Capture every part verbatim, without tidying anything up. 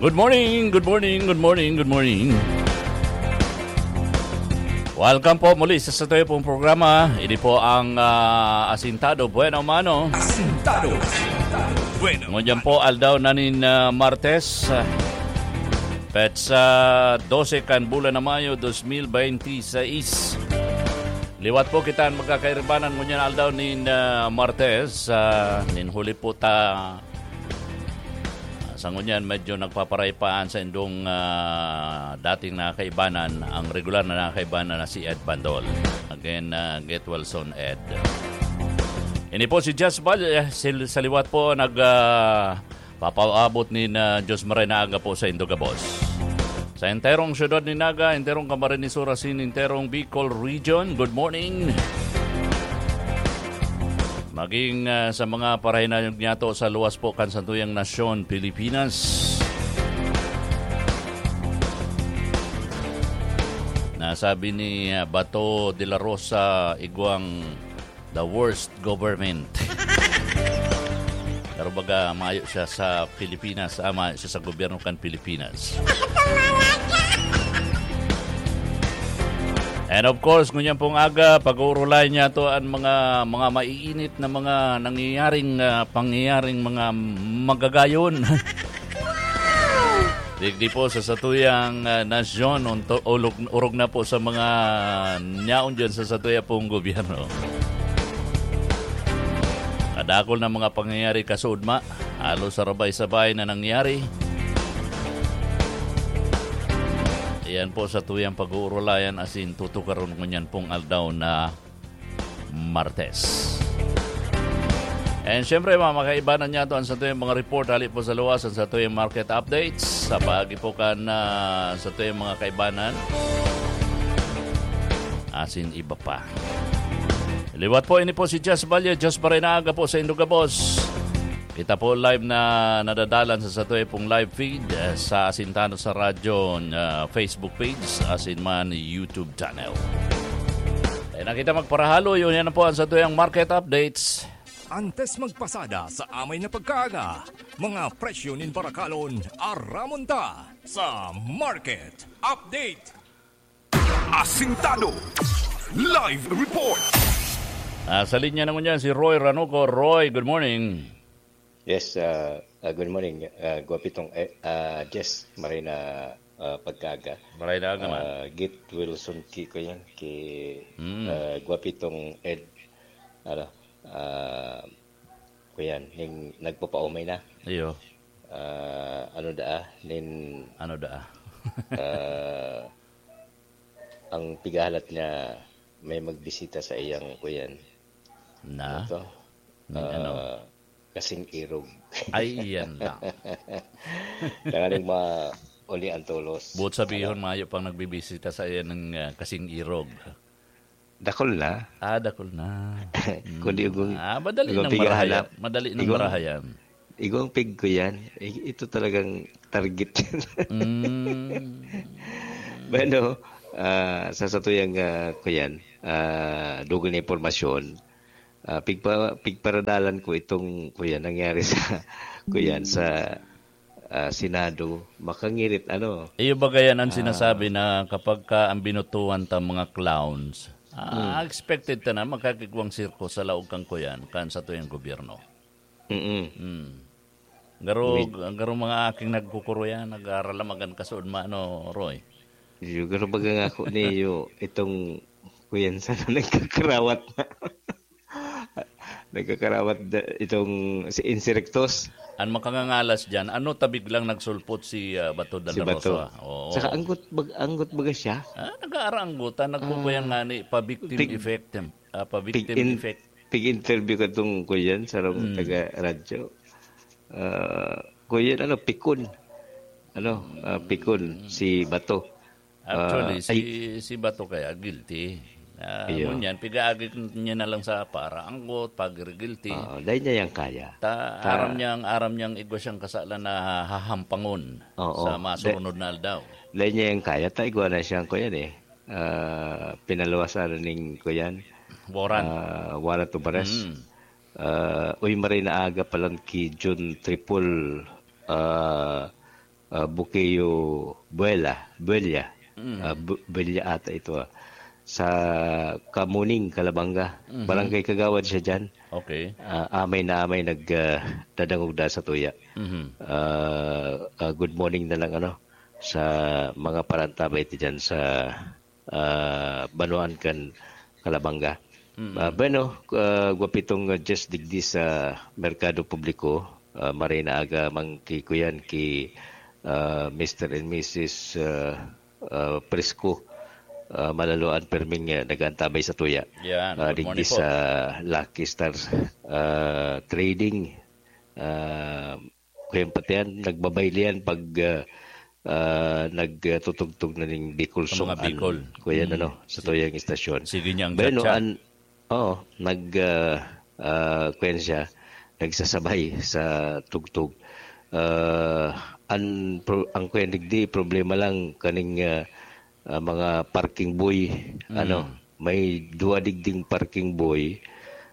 Good morning, good morning, good morning, good morning. Welcome po muli sa sa tayo pong programa. Ini po ang uh, Asintado Bueno Mano. Asintado Bueno. Ngunyan po aldaw nanin uh, Martes. Uh, petsa twelve kan bulan na Mayo twenty twenty-six. Liwat po kita ang magkakairbanan ngunyan aldaw nin uh, Martes. Uh, nin huli po ta... Sa ngunyan, medyo nagpaparaypaan sa indong uh, dating nakaibanan, ang regular na nakaibanan na si Ed Bandol. Again, uh, get well soon, Ed. Ini po si Jess Bal, eh, sa liwat po, nag uh, papaabot ni uh, Diyos Maray na aga po sa Indogabos. Sa enterong syudad ni Naga, enterong Camarines Sur, Asin, enterong Bicol Region, good morning. Maging uh, sa mga parahinayong niyato sa luwas po kansantuyang nasyon, Pilipinas. Nasabi ni uh, Bato de la Rosa Iguang, the worst government. Pero baga, maayo siya sa Pilipinas, ah, maayo siya sa gobyerno kan Pilipinas. And of course, ngunyan pong aga, pag-uurulay niya to ang mga mga maiinit na mga nangyayaring uh, pangyayaring mga magagayon. Digdi po sa satuyang uh, nasyon, unto, ulog, urog na po sa mga nyaon dyan sa satuya pong gobyerno. Kadakol na mga pangyayari kasudma, halos sarabay-sabay na nangyari. Yan po sa tuyang pag-uurulayan asin tutukaron ngunyan pong aldaw na Martes. And syempre mga makaibanan niya to ang sa tuyang mga report hali po sa luwas ang sa tuyang market updates sa pagi po kan uh, sa tuyang mga kaibanan asin iba pa. Liwat po ini po si Jess Balya, Diyos Maray na aga po sa Indogabos. Kita po live na nadadalan sa satoy pong live feed uh, sa Asintado sa Radyo uh, Facebook page, asin man YouTube channel. Eh, nakita magparahalo, yun yan po ang satoy ang market updates. Antes magpasada sa amay na pagkaaga, mga presyo nin Barakalon, aramonta sa Market Update. Asintado Live Report. Uh, sa linya naman yan si Roy Ranuco. Roy, good morning. Yes, uh, uh, good morning. Uh, Guwapitong uh, Jess Maray na uh, pagkaga. Maray na aga man. Uh, Git Wilson ki ko yan. Ki, mm. uh, Guwapitong Ed. Ano, uh, ko yan. Yung nagpapaumay na. Iyo. Uh, ano daa? Nin, ano daa? uh, ang pigahalat niya may magbisita sa iyang ko yan. Na? Ano to? Uh, ano? Kasing irog. Ay, yan lang. Nangaling mga uli ang tulos. Buot sabihin, ano? Mayo pang nagbibisita sa iya ng uh, kasing irog. Dakol na. Ah, dakol na. Mm. Kundi ugong... Ah, madali ng marahayan. Madali ng igong, marahayan. Igong pig ko yan. Ito talagang target. mm. Bueno, uh, sa satuyang uh, ko yan, uh, dugol na impormasyon, Uh, pigpa, pigparadalan ko itong kuya nangyari sa kuya sa uh, Senado makangirit ano. Iyo ba gayan ang sinasabi uh, na kapag ka ang binutuan ta mga clowns, uh, hmm. expected ta na makakigwang sirko sa laog kang kuyan kan sa tuyang gobyerno. Mm. Mm. Garo garo mga aking nagkukuro yan, nag-aralamagan kasood maano Roy. Yo garo baga ako niyo itong kuyan sa nagkakarawat na. Nagkakarawat itong si Insurrectos. Ang makangangalas dyan, ano tabig lang nagsulpot si uh, Bato de la si Bato. Rosa? Oo. Saka anggot, bag, anggot baga siya? Ah, nag-aaranggot. Nagpupuyang uh, nga ni pa-victim pig, effect. Uh, pa-victim pig in, effect. Pig-interview ka itong kuyan sa mm. taga-radyo. Uh, kuyan, ano, pikun. Ano, uh, pikun, si Bato. Actually, uh, si, ay, si Bato kaya guilty. Uh, ngunyan, pigaagit niya na lang sa para anggot, pag-guilty. Uh, dahil niya yung kaya. Ta, Ta, aram niyang, aram niyang igwa siyang kasala na hahampangon oh, sa masurunod na aldaw. Dahil niya yung kaya, ta igwa na siyang kuyan eh. Uh, pinalawasan ng kuyan. Warrant. Uh, warrant to arrest. Mm. Uh, uy, maray na aga palang ki June Triple uh, uh, Bukeyo Buela, Buelia, mm. uh, Bu- Buelia ata ito ah. Sa Kamuning, Calabanga. Mm-hmm. Barangay Kagawad siya dyan. Okay. Uh, amay na amay nagdadangog uh, da sa tuya. Mm-hmm. Uh, uh, good morning na lang ano sa mga parantabay ti dyan sa uh, Banuan kan Calabanga. Mm-hmm. Uh, bueno, uh, gwapitong uh, just digdi sa Merkado Publiko. Uh, marina aga mangkikuyan ki uh, Mister and Missus Uh, uh, Presco. Uh, malaluan perming uh, nagantabay sa tuya. Yan. Uh, digdi sa Lucky Stars uh, Trading. Uh, kuyang patian, nagbabaylian pag uh, uh, nagtutugtog na ng Bicol Song. Mga Bicol. Kuya mm. ano, sa tuyang istasyon. Sige niyang Bueno, an, oh, nag, uh, uh, kuyan siya, nagsasabay sa tugtog. Uh, an, pro, ang kuyan digdi, problema lang kaning uh, Uh, mga parking boy, mm. ano, may dua digding parking boy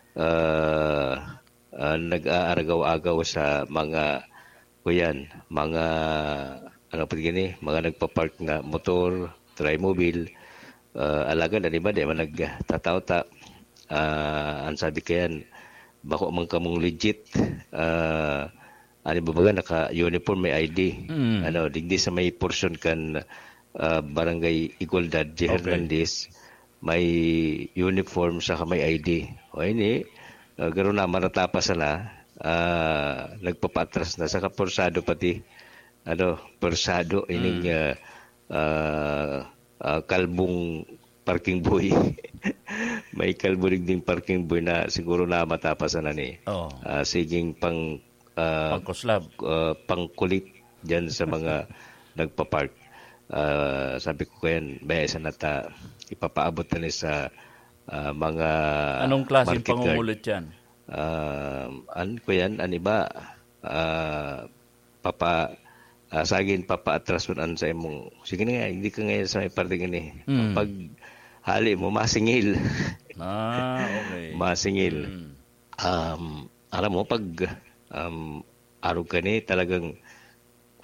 uh, uh, nag-aaragaw-agaw sa mga kuyan, mga ano pa gini, mga nagpa-park nga motor, trimobile, uh, alaga na diba, di ba nagtatao-ta, uh, ang sabi kayan, bako man kamong legit, uh, ano ba baga, naka-uniform, may I D, mm. ano, digdi sa may portion kan Uh, Barangay Igualdad, J. Hernandez, okay. May uniform sa may I D. O ini, uh, gano'n na, maratapas na, uh, nagpapatras na, saka porsado pati, ano, porsado, ining mm. uh, uh, uh, kalbong parking boy. May kalburig ding parking boy na siguro na matapasan na ni. Oh. Uh, siging pang, uh, pangkuslab, uh, pangkulit dyan sa mga nagpa-park. Uh, sabi ko kayan, bayasa na ta, ipapaabot na sa uh, mga anong klaseng pangumulit yan? Uh, an ko yan, an iba, uh, papa, uh, sagin papa-atrason an sa imong, sige nga, hindi ka ngayon sa may parte gani. Mm. Pag hali mo, masingil. Ah, okay. Masingil. Mm. Um, alam mo, pag um, araw ka ni, talagang